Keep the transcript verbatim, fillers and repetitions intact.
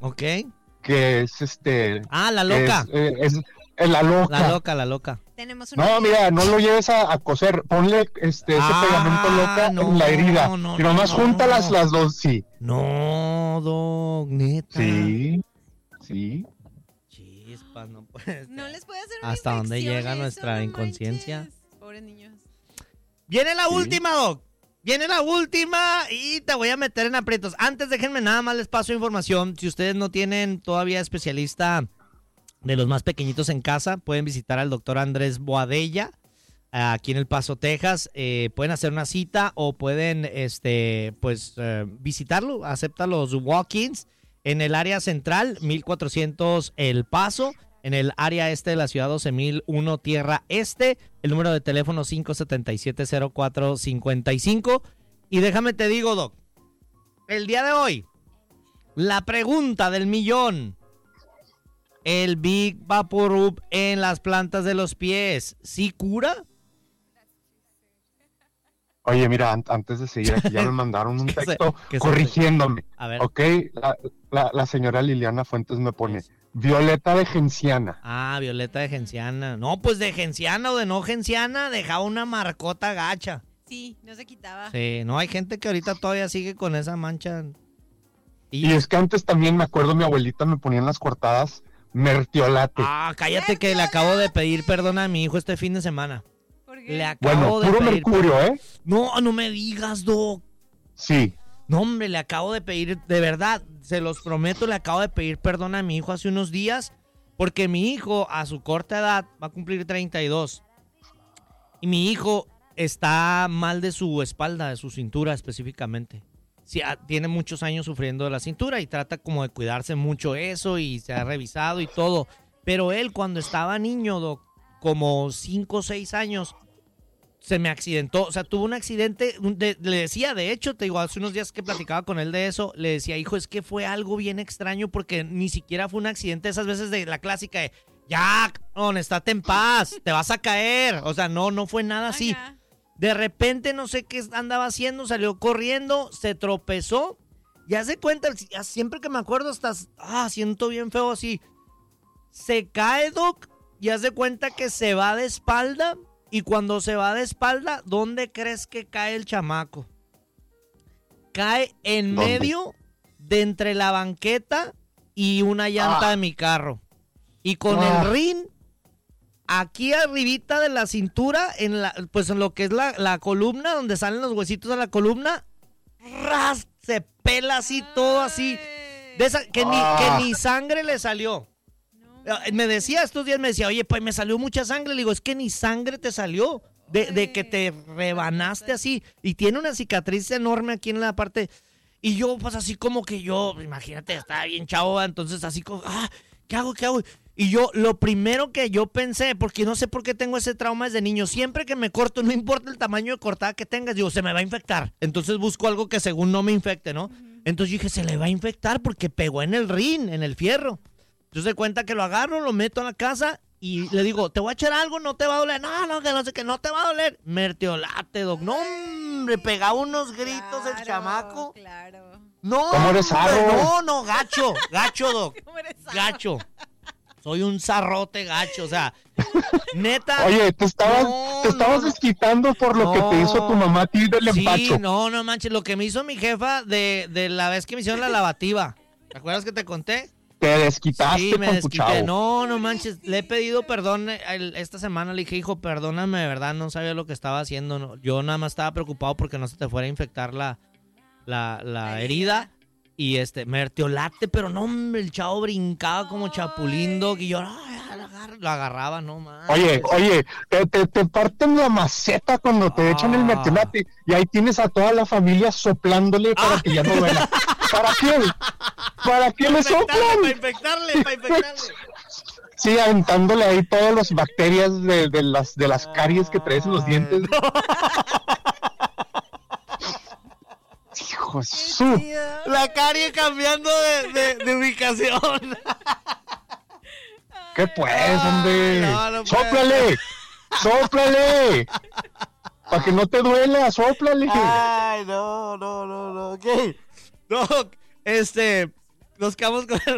Ok. Que es este... Ah, la loca. Es, eh, es, es la loca. La loca, la loca. Tenemos una No, mira, no lo lleves a, a coser. Ponle este, ese Ah, pegamento loca no, en la herida. no, y nomás no, junta no. las, las dos, sí. No, Doc, neta. Sí, sí. Chispas, no puede ser. No les puede hacer una ¿Hasta dónde infección llega eso, nuestra no inconsciencia? manches. Pobres niños. Viene la Sí. última, Doc. Viene la última y te voy a meter en aprietos. Antes déjenme nada más les paso información. Si ustedes no tienen todavía especialista de los más pequeñitos en casa, pueden visitar al doctor Andrés Boadella aquí en El Paso, Texas. Eh, pueden hacer una cita o pueden este, pues, eh, visitarlo. Acepta los walk-ins en el área central, mil cuatrocientos El Paso. En el área este de la ciudad, doce mil uno Tierra Este. El número de teléfono cinco siete siete, cero cuatro cinco cinco. Y déjame te digo, Doc, el día de hoy, la pregunta del millón. El Big Vaporub en las plantas de los pies, ¿sí cura? Oye, mira, an- antes de seguir aquí ya me mandaron un ¿Qué se- texto qué se- corrigiéndome. A ver. Ok, la, la, la señora Liliana Fuentes me pone violeta de genciana. Ah, violeta de genciana. No, pues de genciana o de no genciana, dejaba una marcota gacha. Sí, no se quitaba. Sí, no, hay gente que ahorita todavía sigue con esa mancha. Y es que antes también me acuerdo mi abuelita me ponía en las cortadas mertiolate. Ah, cállate que le acabo de pedir perdón a mi hijo este fin de semana. ¿Por qué? Le acabo Bueno, de puro pedir mercurio, perdón. ¿eh? No, no me digas, Doc. Sí. No, hombre, le acabo de pedir, de verdad, se los prometo, le acabo de pedir perdón a mi hijo hace unos días, porque mi hijo a su corta edad va a cumplir treinta y dos. Y mi hijo está mal de su espalda, de su cintura específicamente. Sí, ah, tiene muchos años sufriendo de la cintura y trata como de cuidarse mucho eso y se ha revisado y todo. Pero él cuando estaba niño, Doc, como cinco o seis años, se me accidentó, o sea, tuvo un accidente, un- de- le decía, de hecho, te digo, hace unos días que platicaba con él de eso, le decía, hijo, es que fue algo bien extraño porque ni siquiera fue un accidente, esas veces de la clásica de, ya, no, estate en paz, te vas a caer, o sea, no, no fue nada así. Ajá. De repente, no sé qué andaba haciendo, salió corriendo, se tropezó, ya se cuenta, ya siempre que me acuerdo, estás, ah, siento bien feo así, se cae, Doc, y haz de cuenta que se va de espalda. Y cuando se va de espalda, ¿dónde crees que cae el chamaco? Cae en ¿Dónde? medio de entre la banqueta y una llanta Ah. de mi carro. Y con Ah. el rin, aquí arribita de la cintura, en la, pues en lo que es la, la columna, donde salen los huesitos de la columna, ras, se pela así, todo así. De esa, que, ni, Ah. que ni sangre le salió. Eh, Me decía estos días, me decía, oye, pues me salió mucha sangre. Le digo, es que ni sangre te salió. De, de que te rebanaste así. Y tiene una cicatriz enorme aquí en la parte. Y yo, pues así como que yo, imagínate, estaba bien chavo. Entonces así como, ah, ¿qué hago? ¿Qué hago? Y yo, lo primero que yo pensé, porque no sé por qué tengo ese trauma desde niño, siempre que me corto, no importa el tamaño de cortada que tengas, digo, se me va a infectar. Entonces busco algo que según no me infecte, ¿no? Entonces yo dije, se le va a infectar porque pegó en el rin, en el fierro. Entonces se cuenta que lo agarro, lo meto a la casa y le digo, ¿te voy a echar algo? ¿No te va a doler? No, no, que no sé qué, no te va a doler. Mertiolate, Doc. No, hombre, pegaba unos gritos el Claro, chamaco. Claro. No, ¿Cómo eres hombre, zarro? no, no, gacho, gacho, Doc. ¿Cómo eres zarro? Gacho. Soy un zarrote gacho, o sea, neta. Oye, te estabas, No, te estabas no, no. desquitando por lo que te No. hizo tu mamá a ti del Sí, empacho. no, no manches, lo que me hizo mi jefa de, de la vez que me hicieron la lavativa. ¿Te acuerdas que te conté? Te desquitaste Sí, me con tu desquité. chavo. No, no manches. Le he pedido perdón eh, el- esta semana. Le dije, hijo, perdóname, de verdad, no sabía lo que estaba haciendo. No. Yo nada más estaba preocupado porque no se te fuera a infectar la, la, la La herida. herida. Y este, mertiolate, pero no, hombre, el chavo brincaba como chapulín, Doc, y yo ay, lo, agar- lo agarraba, no manches. Oye, oye, te, te, te parten la maceta cuando te Ah. echan el mertiolate y ahí tienes a toda la familia soplándole para Ah. que ya no duela. ¿Para qué? ¿Para qué le Para soplan? infectarle, para infectarle. Sí, aventándole ahí todas las bacterias de, de las de las caries que traes en los Ay, dientes. Hijo de su... La carie cambiando de, de, de ubicación. ¿Qué pues, hombre? no, no puede ¡Sóplale! ¡Sóplale! Para que no te duela, sóplale. Ay, no, no, no, no. Ok. Doc, este, nos quedamos con el